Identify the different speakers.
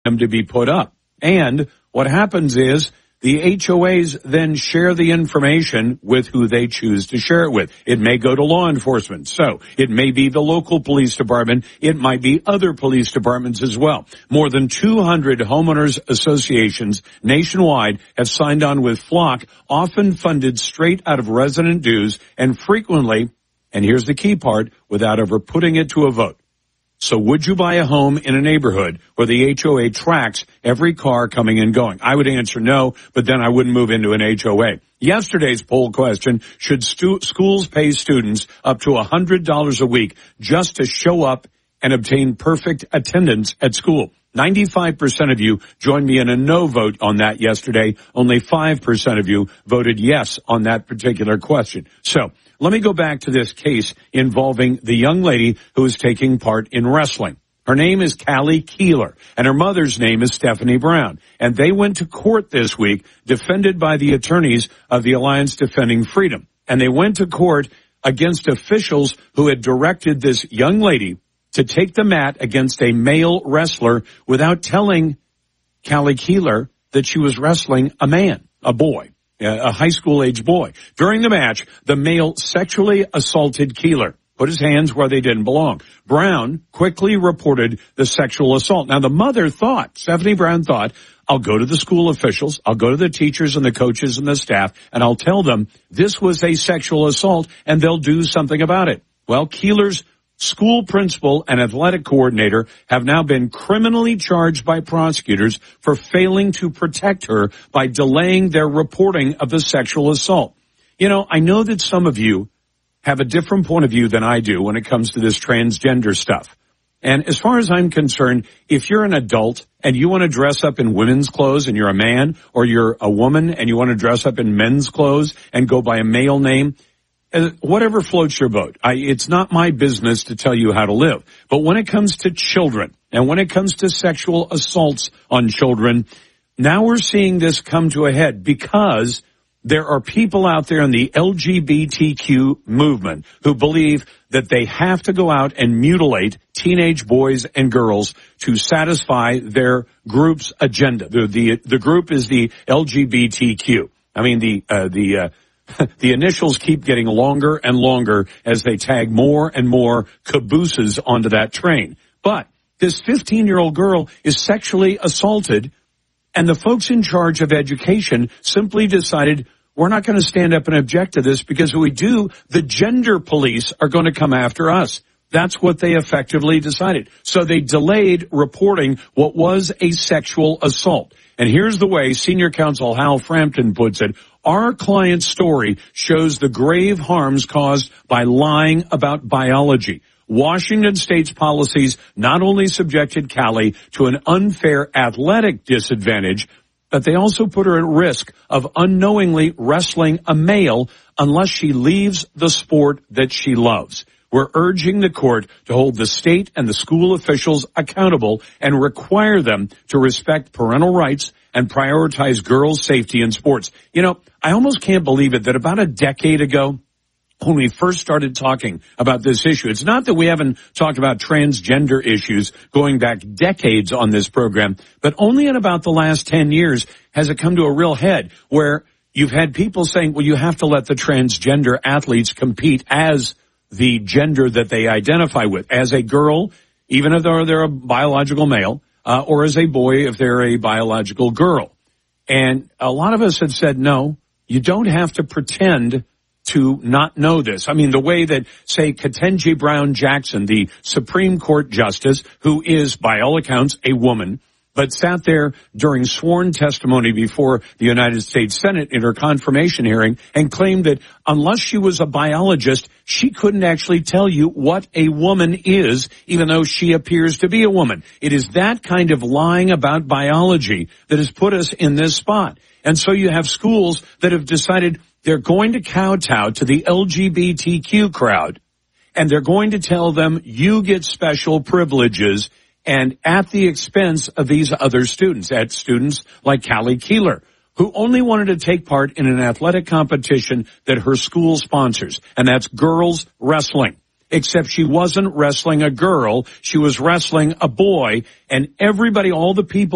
Speaker 1: them to be put up. And what happens is the HOAs then share the information with who they choose to share it with. It may go to law enforcement. So it may be the local police department. It might be other police departments as well. More than 200 homeowners associations nationwide have signed on with Flock, often funded straight out of resident dues and frequently, and here's the key part, without ever putting it to a vote. So would you buy a home in a neighborhood where the HOA tracks every car coming and going? I would answer no, but then I wouldn't move into an HOA. Yesterday's poll question, should schools pay students up to $100 a week just to show up and obtain perfect attendance at school? 95% of you joined me in a no vote on that yesterday. Only 5% of you voted yes on that particular question. So let me go back to this case involving the young lady who is taking part in wrestling. Her name is Callie Keeler, and her mother's name is Stephanie Brown. And they went to court this week, defended by the attorneys of the Alliance Defending Freedom. And they went to court against officials who had directed this young lady to take the mat against a male wrestler without telling Callie Keeler that she was wrestling a man, a boy. A high school age boy. During the match, the male sexually assaulted Keeler, put his hands where they didn't belong. Brown quickly reported the sexual assault. Now, the mother thought, Stephanie Brown thought, I'll go to the school officials, I'll go to the teachers and the coaches and the staff, and I'll tell them this was a sexual assault, and they'll do something about it. Well, Keeler's school principal and athletic coordinator have now been criminally charged by prosecutors for failing to protect her by delaying their reporting of the sexual assault. You know, I know that some of you have a different point of view than I do when it comes to this transgender stuff. And as far as I'm concerned, if you're an adult and you want to dress up in women's clothes and you're a man, or you're a woman and you want to dress up in men's clothes and go by a male name, whatever floats your boat. It's not my business to tell you how to live. But when it comes to children and when it comes to sexual assaults on children, now we're seeing this come to a head because there are people out there in the LGBTQ movement who believe that they have to go out and mutilate teenage boys and girls to satisfy their group's agenda. The group is the LGBTQ. I mean, the initials keep getting longer and longer as they tag more and more cabooses onto that train. But this 15-year-old girl is sexually assaulted, and the folks in charge of education simply decided, we're not going to stand up and object to this, because if we do, the gender police are going to come after us. That's what they effectively decided. So they delayed reporting what was a sexual assault. And here's the way senior counsel Hal Frampton puts it. Our client's story shows the grave harms caused by lying about biology. Washington State's policies not only subjected Callie to an unfair athletic disadvantage, but they also put her at risk of unknowingly wrestling a male unless she leaves the sport that she loves. We're urging the court to hold the state and the school officials accountable and require them to respect parental rights and prioritize girls' safety in sports. You know, I almost can't believe it that about a decade ago, when we first started talking about this issue, it's not that we haven't talked about transgender issues going back decades on this program, but only in about the last 10 years has it come to a real head where you've had people saying, well, you have to let the transgender athletes compete as the gender that they identify with, as a girl, even if they're a biological male, or as a boy if they're a biological girl. And a lot of us have said, no, you don't have to pretend to not know this. I mean, the way that, say, Ketanji Brown Jackson, the Supreme Court justice, who is, by all accounts, a woman, but sat there during sworn testimony before the United States Senate in her confirmation hearing and claimed that unless she was a biologist, she couldn't actually tell you what a woman is, even though she appears to be a woman. It is that kind of lying about biology that has put us in this spot. And so you have schools that have decided they're going to kowtow to the LGBTQ crowd, and they're going to tell them you get special privileges, and at the expense of these other students, at students like Callie Keeler, who only wanted to take part in an athletic competition that her school sponsors, and that's girls wrestling. Except she wasn't wrestling a girl, she was wrestling a boy, and everybody, all the people